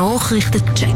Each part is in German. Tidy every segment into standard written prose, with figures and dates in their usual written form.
Nachrichtencheck.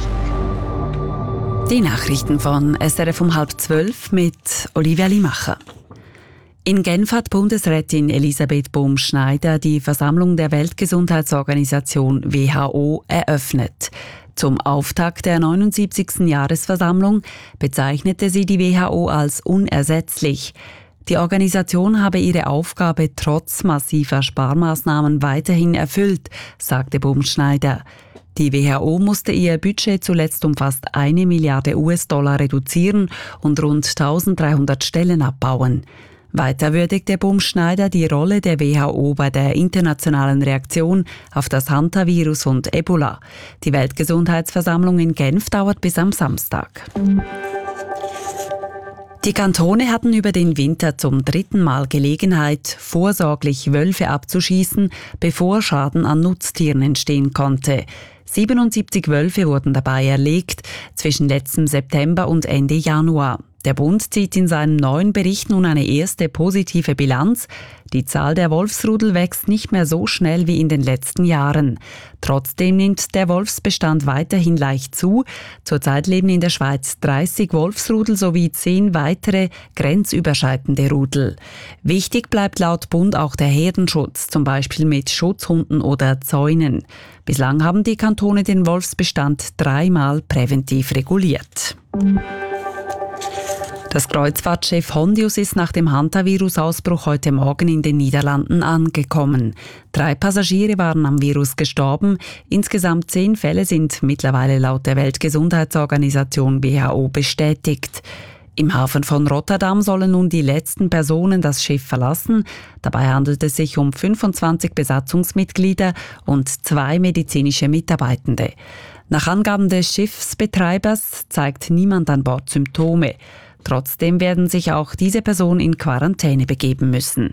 Die Nachrichten von SRF um 11:30 mit Olivia Limacher. In Genf hat Bundesrätin Elisabeth Bohm-Schneider die Versammlung der Weltgesundheitsorganisation WHO eröffnet. Zum Auftakt der 79. Jahresversammlung bezeichnete sie die WHO als unersetzlich. Die Organisation habe ihre Aufgabe trotz massiver Sparmaßnahmen weiterhin erfüllt, sagte Bohm-Schneider. Die WHO musste ihr Budget zuletzt um fast 1 Milliarde US-Dollar reduzieren und rund 1300 Stellen abbauen. Weiter würdigte Bohm-Schneider die Rolle der WHO bei der internationalen Reaktion auf das Hantavirus und Ebola. Die Weltgesundheitsversammlung in Genf dauert bis am Samstag. Die Kantone hatten über den Winter zum 3. Mal Gelegenheit, vorsorglich Wölfe abzuschießen, bevor Schaden an Nutztieren entstehen konnte. 77 Wölfe wurden dabei erlegt, zwischen letztem September und Ende Januar. Der Bund zieht in seinem neuen Bericht nun eine erste positive Bilanz. Die Zahl der Wolfsrudel wächst nicht mehr so schnell wie in den letzten Jahren. Trotzdem nimmt der Wolfsbestand weiterhin leicht zu. Zurzeit leben in der Schweiz 30 Wolfsrudel sowie 10 weitere grenzüberschreitende Rudel. Wichtig bleibt laut Bund auch der Herdenschutz, zum Beispiel mit Schutzhunden oder Zäunen. Bislang haben die Kantone den Wolfsbestand 3-mal präventiv reguliert. Das Kreuzfahrtschiff Hondius ist nach dem Hantavirus-Ausbruch heute Morgen in den Niederlanden angekommen. 3 Passagiere waren am Virus gestorben. Insgesamt 10 Fälle sind mittlerweile laut der Weltgesundheitsorganisation WHO bestätigt. Im Hafen von Rotterdam sollen nun die letzten Personen das Schiff verlassen. Dabei handelt es sich um 25 Besatzungsmitglieder und 2 medizinische Mitarbeitende. Nach Angaben des Schiffsbetreibers zeigt niemand an Bord Symptome. Trotzdem werden sich auch diese Personen in Quarantäne begeben müssen.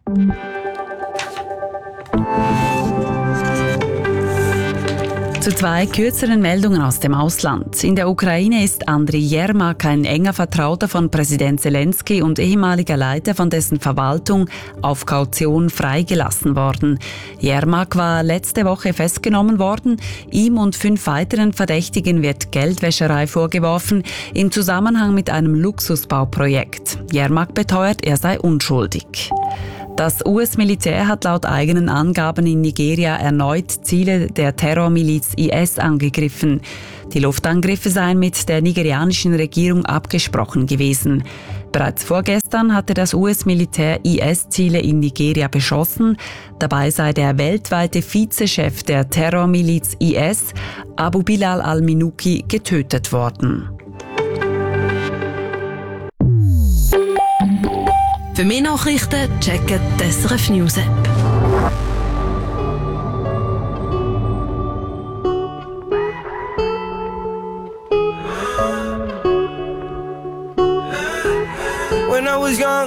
Zu 2 kürzeren Meldungen aus dem Ausland. In der Ukraine ist Andriy Jermak, ein enger Vertrauter von Präsident Zelensky und ehemaliger Leiter von dessen Verwaltung, auf Kaution freigelassen worden. Jermak war letzte Woche festgenommen worden. Ihm und 5 weiteren Verdächtigen wird Geldwäscherei vorgeworfen im Zusammenhang mit einem Luxusbauprojekt. Jermak beteuert, er sei unschuldig. Das US-Militär hat laut eigenen Angaben in Nigeria erneut Ziele der Terrormiliz IS angegriffen. Die Luftangriffe seien mit der nigerianischen Regierung abgesprochen gewesen. Bereits vorgestern hatte das US-Militär IS-Ziele in Nigeria beschossen. Dabei sei der weltweite Vizechef der Terrormiliz IS, Abu Bilal al-Minuki, getötet worden. Für mehr Nachrichten checken die SRF News App. When I was young